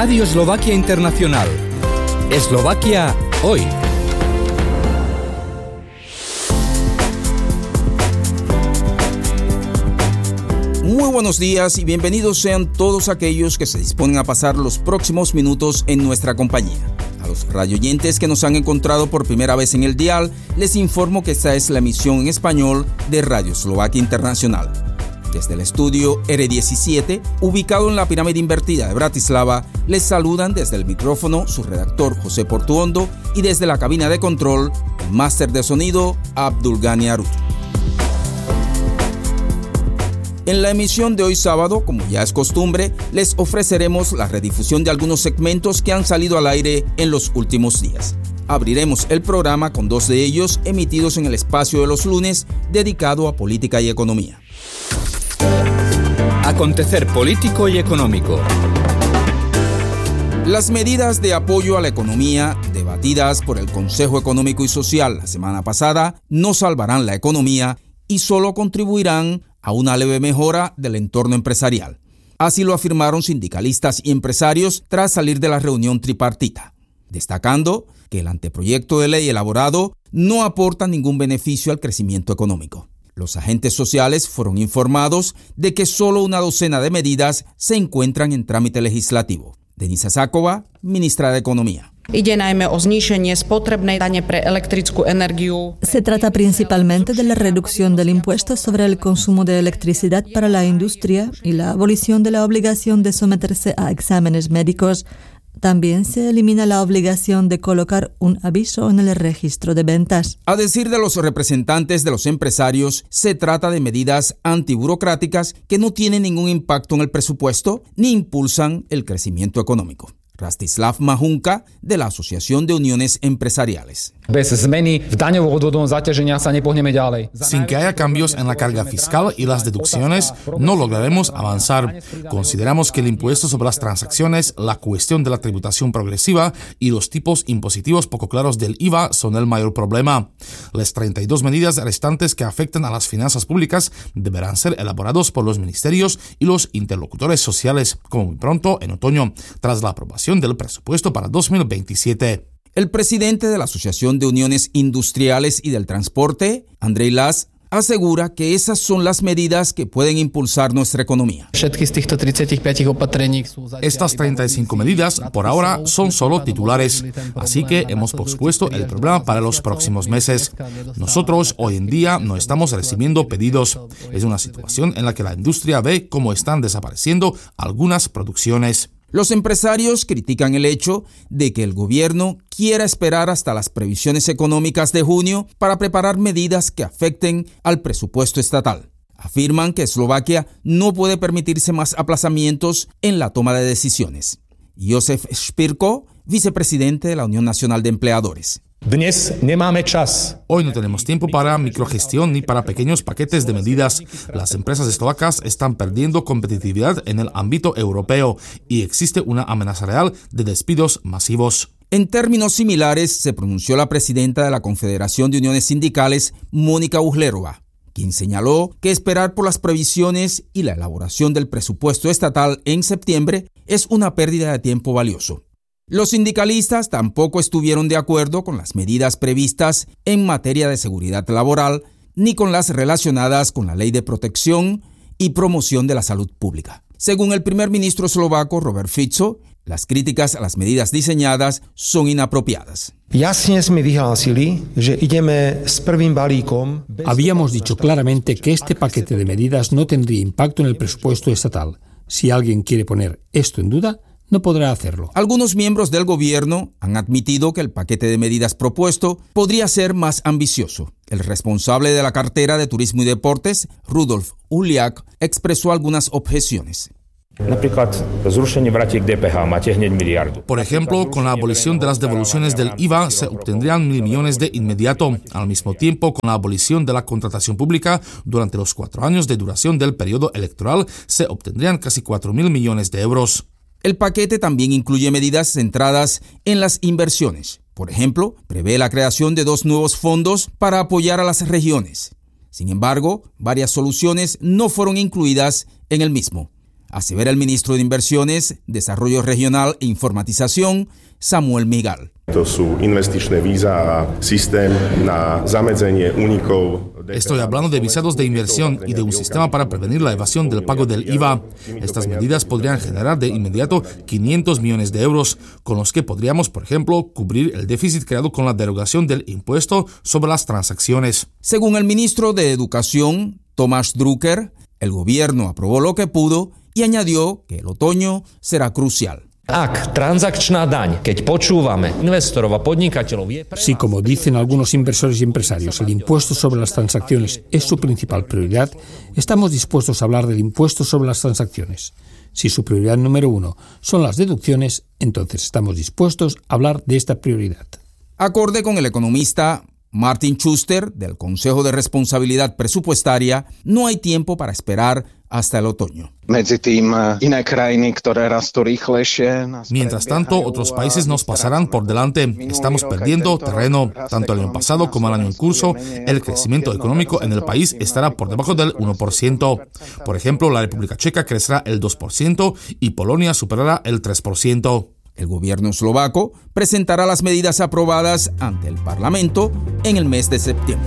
Radio Eslovaquia Internacional. Eslovaquia hoy. Muy buenos días y bienvenidos sean todos aquellos que se disponen a pasar los próximos minutos en nuestra compañía. A los radioyentes que nos han encontrado por primera vez en el dial, les informo que esta es la emisión en español de Radio Eslovaquia Internacional. Desde el estudio R17, ubicado en la pirámide invertida de Bratislava, les saludan desde el micrófono su redactor José Portuondo y desde la cabina de control, el máster de sonido Abdulgani Arut. En la emisión de hoy sábado, como ya es costumbre, les ofreceremos la redifusión de algunos segmentos que han salido al aire en los últimos días. Abriremos el programa con dos de ellos emitidos en el espacio de los lunes dedicado a política y economía. Acontecer político y económico. Las medidas de apoyo a la economía debatidas por el Consejo Económico y Social la semana pasada no salvarán la economía y solo contribuirán a una leve mejora del entorno empresarial. Así lo afirmaron sindicalistas y empresarios tras salir de la reunión tripartita, destacando que el anteproyecto de ley elaborado no aporta ningún beneficio al crecimiento económico. Los agentes sociales fueron informados de que solo una docena de medidas se encuentran en trámite legislativo. Denisa Sáková, ministra de Economía. Se trata principalmente de la reducción del impuesto sobre el consumo de electricidad para la industria y la abolición de la obligación de someterse a exámenes médicos. También se elimina la obligación de colocar un aviso en el registro de ventas. A decir de los representantes de los empresarios, se trata de medidas antiburocráticas que no tienen ningún impacto en el presupuesto ni impulsan el crecimiento económico. Rastislav Mahunka, de la Asociación de Uniones Empresariales. Sin que haya cambios en la carga fiscal y las deducciones, no lograremos avanzar. Consideramos que el impuesto sobre las transacciones, la cuestión de la tributación progresiva y los tipos impositivos poco claros del IVA son el mayor problema. Las 32 medidas restantes que afectan a las finanzas públicas deberán ser elaborados por los ministerios y los interlocutores sociales, como muy pronto en otoño, tras la aprobación del presupuesto para 2027. El presidente de la Asociación de Uniones Industriales y del Transporte, Andrej Las, asegura que esas son las medidas que pueden impulsar nuestra economía. Estas 35 medidas, por ahora, son solo titulares, así que hemos pospuesto el problema para los próximos meses. Nosotros, hoy en día, no estamos recibiendo pedidos. Es una situación en la que la industria ve cómo están desapareciendo algunas producciones. Los empresarios critican el hecho de que el gobierno quiera esperar hasta las previsiones económicas de junio para preparar medidas que afecten al presupuesto estatal. Afirman que Eslovaquia no puede permitirse más aplazamientos en la toma de decisiones. Josef Špirko, vicepresidente de la Unión Nacional de Empleadores. Hoy no tenemos tiempo para microgestión ni para pequeños paquetes de medidas. Las empresas eslovacas están perdiendo competitividad en el ámbito europeo y existe una amenaza real de despidos masivos. En términos similares se pronunció la presidenta de la Confederación de Uniones Sindicales, Mónica Uhlerova, quien señaló que esperar por las previsiones y la elaboración del presupuesto estatal en septiembre es una pérdida de tiempo valioso. Los sindicalistas tampoco estuvieron de acuerdo con las medidas previstas en materia de seguridad laboral ni con las relacionadas con la Ley de Protección y Promoción de la Salud Pública. Según el primer ministro eslovaco Robert Fico, las críticas a las medidas diseñadas son inapropiadas. Habíamos dicho claramente que este paquete de medidas no tendría impacto en el presupuesto estatal. Si alguien quiere poner esto en duda, no podrá hacerlo. Algunos miembros del gobierno han admitido que el paquete de medidas propuesto podría ser más ambicioso. El responsable de la cartera de Turismo y Deportes, Rudolf Uliak, expresó algunas objeciones. Por ejemplo, con la abolición de las devoluciones del IVA se obtendrían 1.000 millones de inmediato. Al mismo tiempo, con la abolición de la contratación pública, durante los 4 años de duración del periodo electoral, se obtendrían casi 4.000 millones de euros. El paquete también incluye medidas centradas en las inversiones. Por ejemplo, prevé la creación de 2 nuevos fondos para apoyar a las regiones. Sin embargo, varias soluciones no fueron incluidas en el mismo. asevera el ministro de Inversiones, Desarrollo Regional e Informatización, Samuel Migal. Estoy hablando de visados de inversión y de un sistema para prevenir la evasión del pago del IVA. Estas medidas podrían generar de inmediato 500 millones de euros, con los que podríamos, por ejemplo, cubrir el déficit creado con la derogación del impuesto sobre las transacciones. Según el ministro de Educación, Tomáš Drucker, el gobierno aprobó lo que pudo y añadió que el otoño será crucial. Si, como dicen algunos inversores y empresarios, el impuesto sobre las transacciones es su principal prioridad, estamos dispuestos a hablar del impuesto sobre las transacciones. Si su prioridad número 1 son las deducciones, entonces estamos dispuestos a hablar de esta prioridad. Acorde con el economista Martin Schuster, del Consejo de Responsabilidad Presupuestaria, no hay tiempo para esperar hasta el otoño. Mientras tanto, otros países nos pasarán por delante. Estamos perdiendo terreno. Tanto el año pasado como el año en curso, el crecimiento económico en el país estará por debajo del 1%. Por ejemplo, la República Checa crecerá el 2% y Polonia superará el 3%. El gobierno eslovaco presentará las medidas aprobadas ante el Parlamento en el mes de septiembre.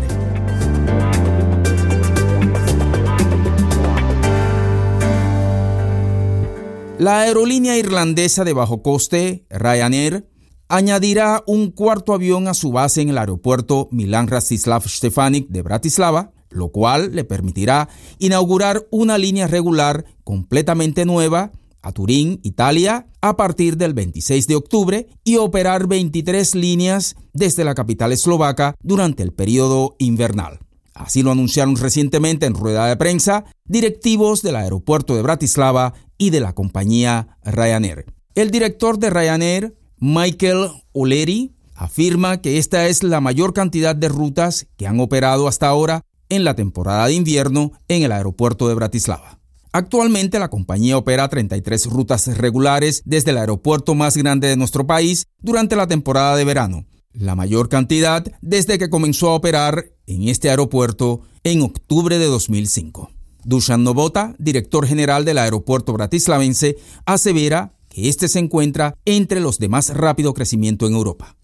La aerolínea irlandesa de bajo coste, Ryanair, añadirá un cuarto avión a su base en el aeropuerto Milan Rastislav Štefánik de Bratislava, lo cual le permitirá inaugurar una línea regular completamente nueva a Turín, Italia, a partir del 26 de octubre y operar 23 líneas desde la capital eslovaca durante el periodo invernal. Así lo anunciaron recientemente en rueda de prensa directivos del aeropuerto de Bratislava y de la compañía Ryanair. El director de Ryanair, Michael O'Leary, afirma que esta es la mayor cantidad de rutas que han operado hasta ahora en la temporada de invierno en el aeropuerto de Bratislava. Actualmente la compañía opera 33 rutas regulares desde el aeropuerto más grande de nuestro país durante la temporada de verano, la mayor cantidad desde que comenzó a operar en este aeropuerto en octubre de 2005. Dušan Novota, director general del aeropuerto bratislavense, asevera que este se encuentra entre los de más rápido crecimiento en Europa.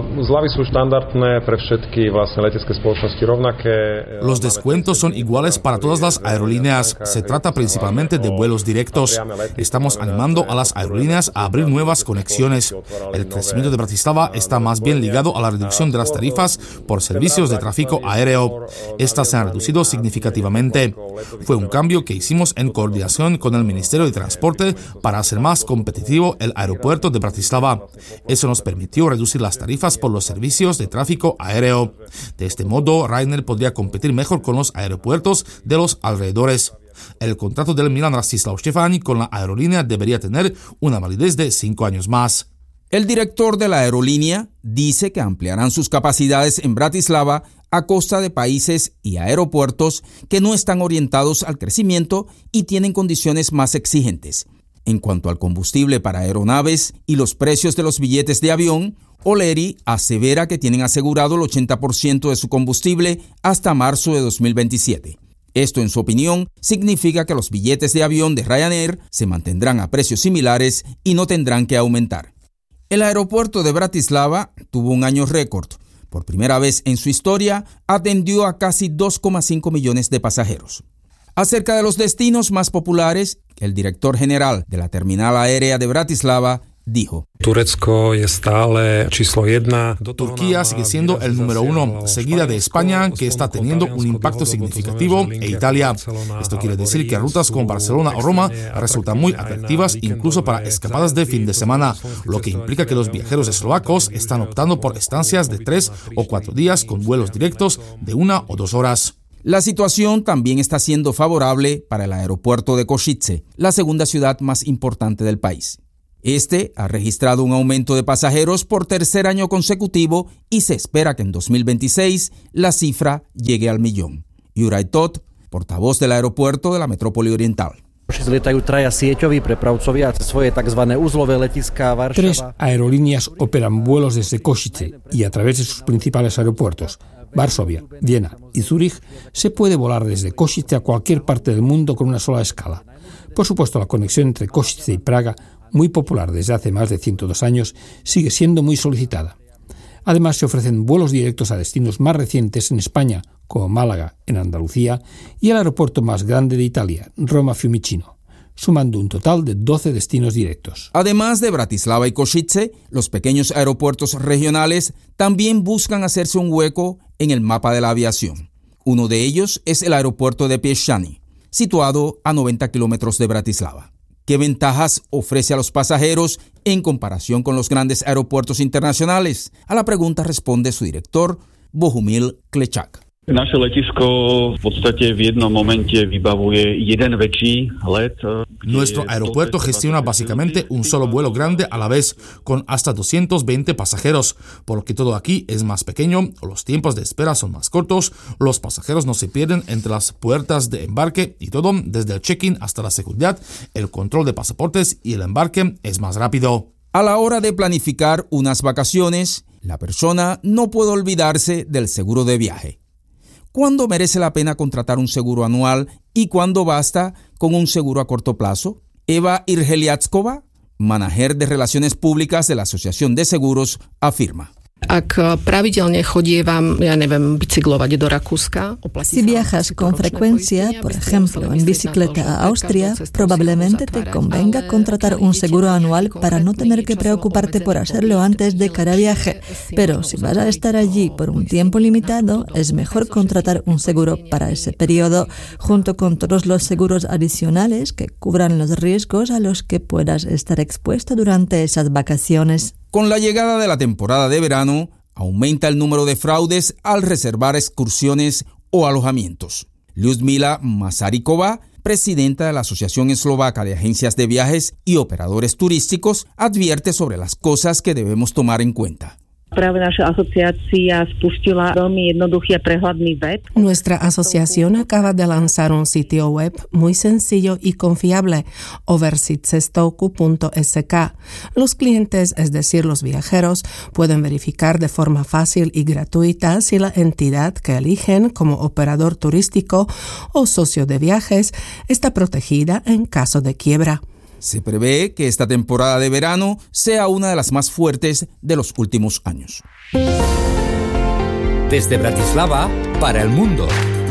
Los descuentos son iguales para todas las aerolíneas. Se trata principalmente de vuelos directos. Estamos animando a las aerolíneas a abrir nuevas conexiones. El crecimiento de Bratislava está más bien ligado a la reducción de las tarifas por servicios de tráfico aéreo. Estas se han reducido significativamente. Fue un cambio que hicimos en coordinación con el Ministerio de Transporte para hacer más competitivo el aeropuerto de Bratislava. Eso nos permitió reducir las tarifas por los servicios de tráfico aéreo. De este modo, Ryanair podría competir mejor con los aeropuertos de los alrededores. El contrato del Milan Rastislav Štefánik con la aerolínea debería tener una validez de 5 años más. El director de la aerolínea dice que ampliarán sus capacidades en Bratislava a costa de países y aeropuertos que no están orientados al crecimiento y tienen condiciones más exigentes. En cuanto al combustible para aeronaves y los precios de los billetes de avión, O'Leary asevera que tienen asegurado el 80% de su combustible hasta marzo de 2027. Esto, en su opinión, significa que los billetes de avión de Ryanair se mantendrán a precios similares y no tendrán que aumentar. El aeropuerto de Bratislava tuvo un año récord. Por primera vez en su historia, atendió a casi 2,5 millones de pasajeros. Acerca de los destinos más populares, el director general de la terminal aérea de Bratislava dijo: Turquía sigue siendo el número 1, seguida de España, que está teniendo un impacto significativo, e Italia. Esto quiere decir que rutas como Barcelona o Roma resultan muy atractivas incluso para escapadas de fin de semana, lo que implica que los viajeros eslovacos están optando por estancias de 3 o 4 días con vuelos directos de 1 o 2 horas. La situación también está siendo favorable para el aeropuerto de Košice, la segunda ciudad más importante del país. Este ha registrado un aumento de pasajeros por tercer año consecutivo y se espera que en 2026 la cifra llegue al 1.000.000. Juraj Todt, portavoz del aeropuerto de la metrópoli oriental. 3 aerolíneas operan vuelos desde Košice y a través de sus principales aeropuertos, Varsovia, Viena y Zúrich. Se puede volar desde Košice a cualquier parte del mundo con una sola escala. Por supuesto, la conexión entre Košice y Praga, muy popular desde hace más de 102 años, sigue siendo muy solicitada. Además, se ofrecen vuelos directos a destinos más recientes en España, como Málaga, en Andalucía, y el aeropuerto más grande de Italia, Roma-Fiumicino, sumando un total de 12 destinos directos. Además de Bratislava y Košice, los pequeños aeropuertos regionales también buscan hacerse un hueco en el mapa de la aviación. Uno de ellos es el aeropuerto de Piešťany, situado a 90 kilómetros de Bratislava. ¿Qué ventajas ofrece a los pasajeros en comparación con los grandes aeropuertos internacionales? A la pregunta responde su director, Bohumil Klečák. Naše letisko v podstate v jednom momente vybavuje jeden väčší let. Nuestro aeropuerto gestiona básicamente un solo vuelo grande a la vez, con hasta 220 pasajeros, por lo que todo aquí es más pequeño, los tiempos de espera son más cortos, los pasajeros no se pierden entre las puertas de embarque y todo, desde el check-in hasta la seguridad, el control de pasaportes y el embarque es más rápido. A la hora de planificar unas vacaciones, la persona no puede olvidarse del seguro de viaje. ¿Cuándo merece la pena contratar un seguro anual y cuándo basta con un seguro a corto plazo? Eva Irheliackova, manager de Relaciones Públicas de la Asociación de Seguros, afirma. Si viajas con frecuencia, por ejemplo, en bicicleta a Austria, probablemente te convenga contratar un seguro anual para no tener que preocuparte por hacerlo antes de cada viaje. Pero si vas a estar allí por un tiempo limitado, es mejor contratar un seguro para ese periodo, junto con todos los seguros adicionales que cubran los riesgos a los que puedas estar expuesto durante esas vacaciones. Con la llegada de la temporada de verano, aumenta el número de fraudes al reservar excursiones o alojamientos. Lyudmila Masarykova, presidenta de la Asociación Eslovaca de Agencias de Viajes y Operadores Turísticos, advierte sobre las cosas que debemos tomar en cuenta. Nuestra asociación acaba de lanzar un sitio web muy sencillo y confiable, oversitcestovku.sk. Los clientes, es decir, los viajeros, pueden verificar de forma fácil y gratuita si la entidad que eligen como operador turístico o socio de viajes está protegida en caso de quiebra. Se prevé que esta temporada de verano sea una de las más fuertes de los últimos años. Desde Bratislava para el mundo.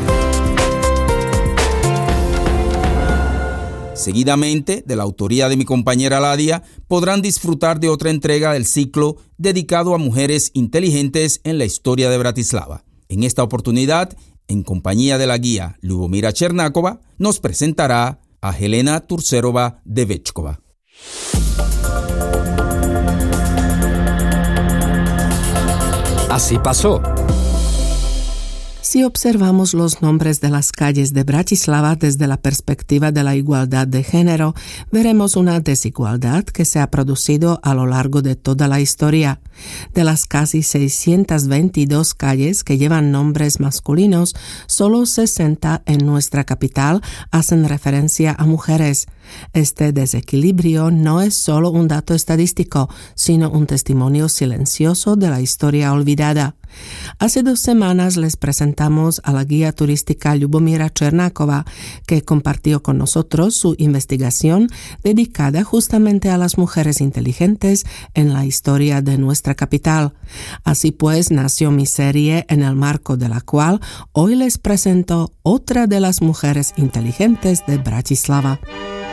Seguidamente, de la autoría de mi compañera Ladia, podrán disfrutar de otra entrega del ciclo dedicado a mujeres inteligentes en la historia de Bratislava. En esta oportunidad, en compañía de la guía Lubomíra Černáková, nos presentará a Helena Turčerová-Devečková. Así pasó. Si observamos los nombres de las calles de Bratislava desde la perspectiva de la igualdad de género, veremos una desigualdad que se ha producido a lo largo de toda la historia. De las casi 622 calles que llevan nombres masculinos, solo 60 en nuestra capital hacen referencia a mujeres. Este desequilibrio no es solo un dato estadístico, sino un testimonio silencioso de la historia olvidada. Hace 2 semanas les presentamos a la guía turística Lubomíra Černáková, que compartió con nosotros su investigación dedicada justamente a las mujeres inteligentes en la historia de nuestra capital. Así pues, nació mi serie en el marco de la cual hoy les presento otra de las mujeres inteligentes de Bratislava.